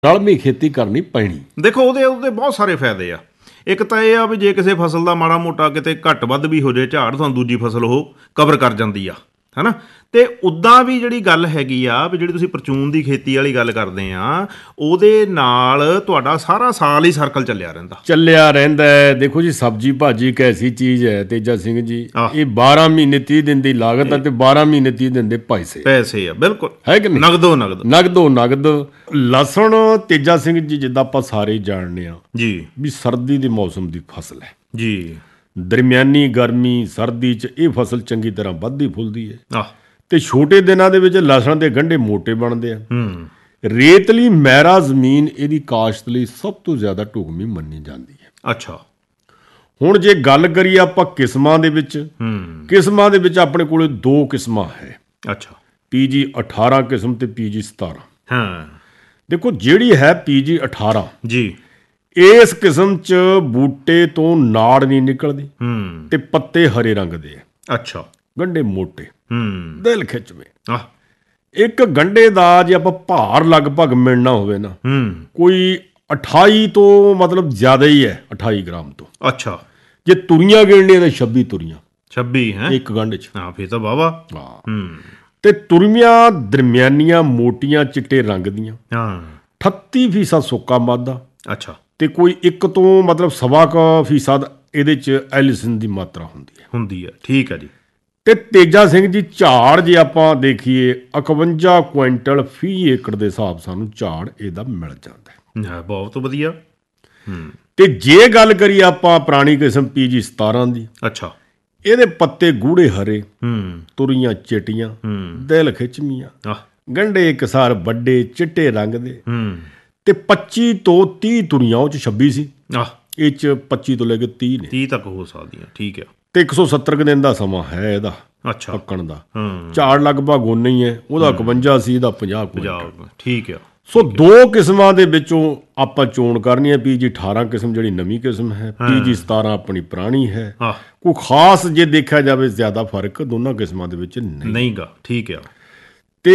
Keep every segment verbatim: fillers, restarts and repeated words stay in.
ਰਲਵੀਂ ਖੇਤੀ ਕਰਨੀ ਪੈਣੀ। ਦੇਖੋ ਉਹਦੇ ਉਹਦੇ ਬਹੁਤ ਸਾਰੇ ਫਾਇਦੇ ਆ। ਇੱਕ ਤਾਂ ਇਹ ਆ ਵੀ ਜੇ ਕਿਸੇ ਫਸਲ ਦਾ ਮਾੜਾ ਮੋਟਾ ਕਿਤੇ ਘੱਟ ਵੱਧ ਵੀ ਹੋ ਜਾਏ ਝਾੜ, ਤੁਹਾਨੂੰ ਦੂਜੀ ਫਸਲ ਉਹ ਕਵਰ ਕਰ ਜਾਂਦੀ ਆ, ਹੈ ਨਾ। ਅਤੇ ਉੱਦਾਂ ਵੀ ਜਿਹੜੀ ਗੱਲ ਹੈਗੀ ਆ ਵੀ ਜਿਹੜੀ ਤੁਸੀਂ ਪਰਚੂਨ ਦੀ ਖੇਤੀ ਵਾਲੀ ਗੱਲ ਕਰਦੇ ਆ, ਉਹਦੇ ਨਾਲ ਤੁਹਾਡਾ ਸਾਰਾ ਸਾਲ ਹੀ ਸਰਕਲ ਚੱਲਿਆ ਰਹਿੰਦਾ ਚੱਲਿਆ ਰਹਿੰਦਾ ਹੈ। ਦੇਖੋ ਜੀ, ਸਬਜ਼ੀ ਭਾਜੀ ਇੱਕ ਐਸੀ ਚੀਜ਼ ਹੈ ਤੇਜਾ ਸਿੰਘ ਜੀ, ਇਹ ਬਾਰਾਂ ਮਹੀਨੇ ਤੀਹ ਦਿਨ ਦੀ ਲਾਗਤ ਹੈ ਤੇ ਬਾਰਾਂ ਮਹੀਨੇ ਤੀਹ ਦਿਨ ਦੇ ਪੈਸੇ ਪੈਸੇ ਆ। ਬਿਲਕੁਲ ਹੈ ਕਿ ਨਹੀਂ? ਨਗਦੋ ਨਗਦ ਨਗਦੋ ਨਗਦ। ਲਸਣ ਤੇਜਾ ਸਿੰਘ ਜੀ ਜਿੱਦਾਂ ਆਪਾਂ ਸਾਰੇ ਜਾਣਦੇ ਹਾਂ ਜੀ ਵੀ ਸਰਦੀ ਦੇ ਮੌਸਮ ਦੀ ਫਸਲ ਹੈ ਜੀ। ਦਰਮਿਆਨੀ ਗਰਮੀ ਸਰਦੀ 'ਚ ਇਹ ਫਸਲ ਚੰਗੀ ਤਰ੍ਹਾਂ ਵੱਧਦੀ ਫੁੱਲਦੀ ਹੈ ਆਹ ਤੇ ਛੋਟੇ ਦਿਨਾਂ ਦੇ ਵਿੱਚ ਲਸਣ ਦੇ ਗੰਢੇ ਮੋਟੇ ਬਣਦੇ ਆ। ਹੂੰ ਰੇਤਲੀ ਮਹਿਰਾ ਜ਼ਮੀਨ ਇਹਦੀ ਕਾਸ਼ਤ ਲਈ ਸਭ ਤੋਂ ਜ਼ਿਆਦਾ ਢੁਕਵੀਂ ਮੰਨੀ ਜਾਂਦੀ ਹੈ। ਅੱਛਾ। ਹੁਣ ਜੇ ਗੱਲ ਕਰੀਏ ਆਪਾਂ ਕਿਸਮਾਂ ਦੇ ਵਿੱਚ, ਹੂੰ ਕਿਸਮਾਂ ਦੇ ਵਿੱਚ ਆਪਣੇ ਕੋਲ ਦੋ ਕਿਸਮਾਂ ਹੈ। ਅੱਛਾ। ਪੀ ਜੀ ਅਠਾਰਾਂ ਕਿਸਮ ਤੇ ਪੀ ਜੀ ਸਤਾਰਾਂ। ਹਾਂ ਦੇਖੋ, ਜਿਹੜੀ ਹੈ ਪੀ ਜੀ ਅਠਾਰਾਂ ਜੀ, ਇਸ ਕਿਸਮ 'ਚ ਬੂਟੇ ਤੋਂ ਨਾੜ ਨਹੀਂ ਨਿਕਲਦੀ ਹੂੰ ਤੇ ਪੱਤੇ ਹਰੇ ਰੰਗ ਦੇ ਆ। ਅੱਛਾ। ਗੰਢੇ ਮੋਟੇ, ਹੂੰ ਦਿਲ ਖਿੱਚਵੇਂ। ਆਹ ਇੱਕ ਗੰਢੇ ਦਾ ਜੇ ਆਪਾਂ ਭਾਰ ਲਗਭਗ ਮਿਲਣਾ ਹੋਵੇ ਨਾ, ਹੂੰ ਕੋਈ ਅਠਾਈ ਤੋਂ ਮਤਲਬ ਜ਼ਿਆਦਾ ਹੀ ਹੈ, ਅਠਾਈ ਗ੍ਰਾਮ ਤੋਂ। ਅੱਛਾ। ਜੇ ਤੁਰੀਆਂ ਗਿਣਨੀਆਂ ਤਾਂ ਛੱਬੀ ਤੁਰੀਆਂ ਛੱਬੀ ਹੈ ਇੱਕ ਗੰਢੇ 'ਚ। ਹਾਂ ਫਿਰ ਤਾਂ ਵਾਹਵਾ। ਹਾਂ। ਹੂੰ ਤੇ ਤੁਰੀਆਂ ਦਰਮਿਆਨੀਆਂ ਮੋਟੀਆਂ ਚਿੱਟੇ ਰੰਗ ਦੀਆਂ, ਹਾਂ ਅਠੱਤੀ ਫੀਸਦ ਸੁੱਕਾ ਮਾਦਾ ਅੱਛਾ। ਤੇ ਕੋਈ ਇੱਕ ਤੋਂ ਮਤਲਬ ਸਵਾ ਕੁ ਫੀਸਦ ਇਹਦੇ 'ਚ ਐਲਿਸਿਨ ਦੀ ਮਾਤਰਾ ਹੁੰਦੀ ਹੈ ਹੁੰਦੀ ਹੈ। ਠੀਕ ਹੈ ਜੀ। ਤੇ ਤੇਜਾ ਸਿੰਘ ਜੀ, ਝਾੜ ਜੇ ਆਪਾਂ ਦੇਖੀਏ ਇਕਵੰਜਾ ਕੁਇੰਟਲ ਫੀ ਏਕੜ ਦੇ ਹਿਸਾਬ ਸਾਨੂੰ ਝਾੜ ਇਹਦਾ ਮਿਲ ਜਾਂਦਾ ਹੈ। ਬਹੁਤ ਵਧੀਆ। ਹੂੰ ਤੇ ਜੇ ਗੱਲ ਕਰੀਏ ਆਪਾਂ ਪੁਰਾਣੀ ਕਿਸਮ ਪੀ ਜੀ ਸਤਾਰਾਂ ਦੀ, ਅੱਛਾ। ਇਹਦੇ ਪੱਤੇ ਗੂੜੇ ਹਰੇ, ਹੂੰ ਤੁਰੀਆਂ ਚਿੱਟੀਆਂ, ਹੂੰ ਦਿਲ ਖਿੱਚਵੀਆਂ, ਆਹ ਗੰਢੇ ਇਕਸਾਰ ਵੱਡੇ ਚਿੱਟੇ ਰੰਗ ਦੇ, ਹੂੰ ਤੇ ਪੱਚੀ ਤੋਂ ਤੀਹ ਤੁਰੀਆਂ, ਉਹ 'ਚ ਛੱਬੀ ਸੀ, ਆਹ ਇਹ 'ਚ ਪੱਚੀ ਤੋਂ ਲੈ ਕੇ ਤੀਹ ਨੇ, ਤੀਹ ਤੱਕ ਹੋ ਸਕਦੀਆਂ। ਠੀਕ ਆ। ਤੇ ਇੱਕ ਸੌ ਸੱਤਰ ਕੁ ਦਿਨ ਦਾ ਸਮਾਂ ਹੈ ਇਹਦਾ ਅੱਛਾ। ਪੱਕਣ ਦਾ। ਹੂੰ ਝਾੜ ਲਗਭਗ ਓਨਾ ਹੀ ਹੈ, ਉਹਦਾ ਇਕਵੰਜਾ ਸੀ, ਇਹਦਾ ਪੰਜਾਹ ਕੁਇੰਟਲ। ਪੰਜਾਬ ਠੀਕ ਆ। ਸੋ ਦੋ ਕਿਸਮਾਂ ਦੇ ਵਿੱਚੋਂ ਆਪਾਂ ਚੋਣ ਕਰਨੀ ਹੈ। ਪੀ ਜੀ ਅਠਾਰਾਂ ਕਿਸਮ ਜਿਹੜੀ ਨਵੀਂ ਕਿਸਮ ਹੈ, ਪੀ ਜੀ ਸਤਾਰਾਂ ਆਪਣੀ ਪੁਰਾਣੀ ਹੈ। ਆਹ ਕੋਈ ਖਾਸ ਜੇ ਦੇਖਿਆ ਜਾਵੇ ਜ਼ਿਆਦਾ ਫਰਕ ਦੋਨਾਂ ਕਿਸਮਾਂ ਦੇ ਵਿੱਚ ਨਹੀਂ ਨਹੀਂ ਗਾ। ਠੀਕ ਆ। ਤੇ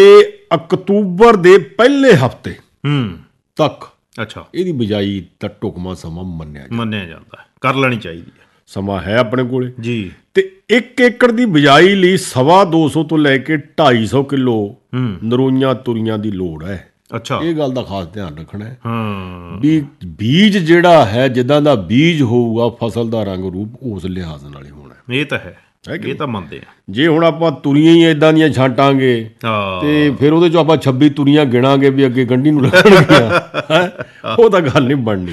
ਅਕਤੂਬਰ ਦੇ ਪਹਿਲੇ ਹਫ਼ਤੇ ਹੂੰ ਤੱਕ ਅੱਛਾ ਇਹਦੀ ਬਿਜਾਈ ਦਾ ਢੁਕਵਾਂ ਸਮਾਂ ਮੰਨਿਆ ਜਾਂਦਾ ਮੰਨਿਆ ਜਾਂਦਾ, ਕਰ ਲੈਣੀ ਚਾਹੀਦੀ ਹੈ। ਸਮਾਂ ਹੈ ਆਪਣੇ ਕੋਲੇ ਜੀ। ਤੇ ਇੱਕ ਏਕੜ ਦੀ ਬਿਜਾਈ ਲਈ ਸਵਾ ਦੋ ਸੌ ਤੋਂ ਲੈ ਕੇ ਢਾਈ ਸੌ ਕਿਲੋ ਨਰੋਈਆਂ ਤੁਰੀਆਂ ਦੀ ਲੋੜ ਹੈ। ਅੱਛਾ। ਇਹ ਗੱਲ ਦਾ ਖਾਸ ਧਿਆਨ ਰੱਖਣਾ ਹੈ ਹਾਂ ਵੀ ਬੀਜ ਜਿਹੜਾ ਹੈ, ਜਿੱਦਾਂ ਦਾ ਬੀਜ ਹੋਊਗਾ ਫਸਲ ਦਾ ਰੰਗ ਰੂਪ ਉਸ ਲਿਹਾਜ਼ ਨਾਲ ਹੀ ਹੋਣਾ। ਇਹ ਤਾਂ ਹੈ, ਇਹ ਤਾਂ ਮੰਨਦੇ ਆ। ਜੇ ਹੁਣ ਆਪਾਂ ਤੁਰੀਆਂ ਹੀ ਇਦਾਂ ਦੀਆਂ ਛਾਂਟਾਂਗੇ ਤੇ ਫਿਰ ਉਹਦੇ 'ਚੋਂ ਆਪਾਂ ਛੱਬੀ ਤੁਰੀਆਂ ਗਿਣਾਂਗੇ ਵੀ ਅੱਗੇ ਗੰਢੀ ਨੂੰ ਲੱਗਣਗੀਆਂ, ਉਹ ਤਾਂ ਗੱਲ ਨਹੀਂ ਬਣਨੀ।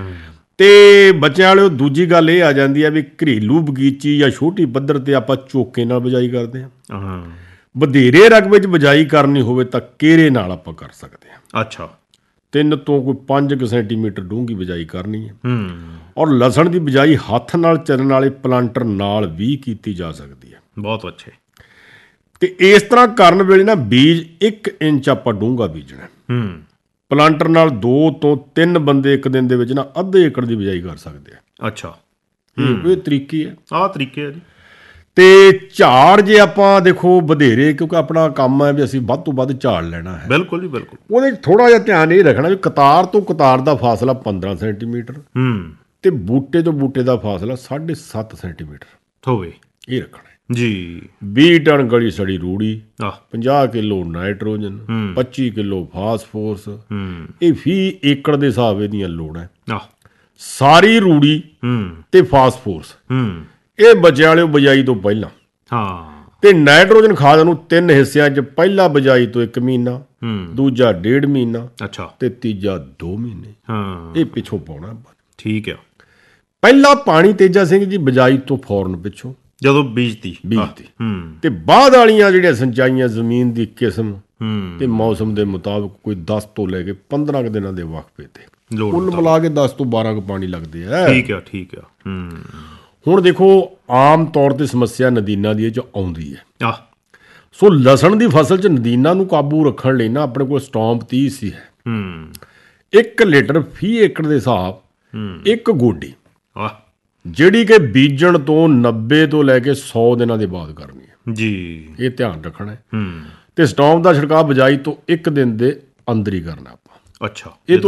ਤੇ ਬੱਚਿਆਂ ਵਾਲਿਓ, ਦੂਜੀ ਗੱਲ ਇਹ ਆ ਜਾਂਦੀ ਹੈ ਵੀ ਘਰੇਲੂ ਬਗੀਚੀ ਜਾਂ ਛੋਟੀ ਪੱਧਰ ਤੇ ਆਪਾਂ ਚੋਕੇ ਨਾਲ ਬਿਜਾਈ ਕਰਦੇ ਹਾਂ। ਵਧੇਰੇ ਰਕਬੇ 'ਚ ਬਿਜਾਈ ਕਰਨੀ ਹੋਵੇ ਤਾਂ ਕੇਰੇ ਨਾਲ ਆਪਾਂ ਕਰ ਸਕਦੇ ਹਾਂ। ਅੱਛਾ। ਤਿੰਨ ਤੋਂ ਕੋਈ ਪੰਜ ਕੁ ਸੈਂਟੀਮੀਟਰ ਡੂੰਘੀ ਬਿਜਾਈ ਕਰਨੀ ਹੈ। ਹੂੰ ਔਰ ਲਸਣ ਦੀ ਬਿਜਾਈ ਹੱਥ ਨਾਲ ਚੱਲਣ ਵਾਲੇ ਪਲਾਂਟਰ ਨਾਲ ਵੀ ਕੀਤੀ ਜਾ ਸਕਦੀ ਹੈ। ਬਹੁਤ ਅੱਛੇ। ਤੇ ਇਸ ਤਰ੍ਹਾਂ ਕਰਨ ਵੇਲੇ ਨਾ ਬੀਜ ਇੱਕ ਇੰਚ ਆਪਾਂ ਡੂੰਘਾ ਬੀਜਣਾ। ਹੂੰ ਪਲਾਂਟਰ ਨਾਲ ਦੋ ਤੋਂ ਤਿੰਨ ਬੰਦੇ ਇੱਕ ਦਿਨ ਦੇ ਵਿੱਚ ਨਾ ਅੱਧੇ ਏਕੜ ਦੀ ਬਿਜਾਈ ਕਰ ਸਕਦੇ ਆ। ਅੱਛਾ। ਇਹ ਤਰੀਕੇ ਹੈ, ਆਹ ਤਰੀਕੇ ਆ ਜੀ। ਤੇ ਝਾੜ ਜੇ ਆਪਾਂ ਦੇਖੋ ਵਧੇਰੇ, ਕਿਉਂਕਿ ਆਪਣਾ ਕੰਮ ਹੈ ਵੀ ਅਸੀਂ ਵੱਧ ਤੋਂ ਵੱਧ ਝਾੜ ਲੈਣਾ ਹੈ। ਬਿਲਕੁਲ ਜੀ ਬਿਲਕੁਲ। ਉਹਦੇ 'ਚ ਥੋੜ੍ਹਾ ਜਿਹਾ ਧਿਆਨ ਇਹ ਰੱਖਣਾ ਵੀ ਕਤਾਰ ਤੋਂ ਕਤਾਰ ਦਾ ਫਾਸਲਾ ਪੰਦਰਾਂ ਸੈਂਟੀਮੀਟਰ ਹੂੰ ਤੇ ਬੂਟੇ ਤੋਂ ਬੂਟੇ ਦਾ ਫਾਸਲਾ ਸਾਢੇ ਸੱਤ ਸੈਂਟੀਮੀਟਰ ਹੋਵੇ, ਇਹ ਰੱਖਣਾ ਜੀ। ਵੀਹ ਟਨ ਗਲੀ ਸੜੀ ਰੂੜੀ, ਆਹ ਪੰਜਾਹ ਕਿਲੋ ਨਾਈਟ੍ਰੋਜਨ, ਪੱਚੀ ਕਿਲੋ ਫਾਸਫੋਰਸ, ਹੂੰ ਇਹ ਫੀ ਏਕੜ ਦੇ ਹਿਸਾਬ ਇਹਦੀਆਂ ਲੋੜਾਂ। ਆਹ ਸਾਰੀ ਰੂੜੀ ਹੂੰ ਤੇ ਫਾਸਫੋਰਸ ਹੂੰ ਇਹ ਬੱਚਿਆਂ ਵਾਲਿਓ ਬਿਜਾਈ ਤੋਂ ਪਹਿਲਾਂ। ਹਾਂ। ਤੇ ਨਾਈਟ੍ਰੋਜਨ ਖਾਦ ਨੂੰ ਤਿੰਨ ਹਿੱਸਿਆਂ 'ਚ, ਪਹਿਲਾ ਬਿਜਾਈ ਤੋਂ ਇੱਕ ਮਹੀਨਾ, ਹੂੰ ਦੂਜਾ ਡੇਢ ਮਹੀਨਾ, ਅੱਛਾ, ਤੇ ਤੀਜਾ ਦੋ ਮਹੀਨੇ। ਹਾਂ ਇਹ ਪਿੱਛੋਂ ਪਾਉਣਾ। ਠੀਕ ਆ। ਪਹਿਲਾ ਪਾਣੀ ਤੇਜਾ ਸਿੰਘ ਜੀ ਬਿਜਾਈ ਤੋਂ ਫੌਰਨ ਪਿੱਛੋਂ ਜਦੋਂ ਬੀਜਤੀ ਬੀਜਤੀ। ਹੂੰ ਤੇ ਬਾਅਦ ਵਾਲੀਆਂ ਜਿਹੜੀਆਂ ਸਿੰਚਾਈਆਂ ਜ਼ਮੀਨ ਦੀ ਕਿਸਮ ਹੂੰ ਤੇ ਮੌਸਮ ਦੇ ਮੁਤਾਬਕ ਕੋਈ ਦਸ ਤੋਂ ਲੈ ਕੇ ਪੰਦਰਾਂ ਕੁ ਦਿਨਾਂ ਦੇ ਵਕਫੇ ਤੇ ਲੋੜ ਕੁੱਲ ਮਿਲਾ ਕੇ ਦਸ ਤੋਂ ਬਾਰਾਂ ਕੁ ਪਾਣੀ ਲੱਗਦੇ ਆ। ਠੀਕ ਆ ਠੀਕ ਆ। ਹੂੰ ਹੁਣ ਦੇਖੋ, ਆਮ ਤੌਰ ਤੇ ਸਮੱਸਿਆ ਨਦੀਨਾਂ ਦੀ ਇਹ 'ਚ ਆਉਂਦੀ ਹੈ। ਆਹ ਸੋ ਲਸਣ ਦੀ ਫਸਲ 'ਚ ਨਦੀਨਾਂ ਨੂੰ ਕਾਬੂ ਰੱਖਣ ਲਈ ਨਾ ਆਪਣੇ ਕੋਲ ਸਟੌਂਪ ਤੀਹ ਸੀ ਹੈ। ਹੂੰ ਇੱਕ ਲੀਟਰ ਫੀ ਏਕੜ ਦੇ ਹਿਸਾਬ ਹੂੰ ਇੱਕ ਗੋਡੀ, ਆਹ ਜਿਹੜੀ ਕਿ ਬੀਜਣ ਤੋਂ ਨੱਬੇ ਤੋਂ ਲੈ ਕੇ ਸੌ ਦਿਨਾਂ ਦੇ ਬਾਅਦ ਕਰਨੀ ਹੈ ਜੀ। ਇਹ ਧਿਆਨ ਰੱਖਣਾ ਹੈ। ਹੂੰ ਤੇ ਸਟੌਂਪ ਦਾ ਛਿੜਕਾਅ ਬਿਜਾਈ ਤੋਂ ਇੱਕ ਦਿਨ ਦੇ ਅੰਦਰ ਹੀ ਕਰਨਾ ਆਪਾਂ। ਅੱਛਾ ਇਹ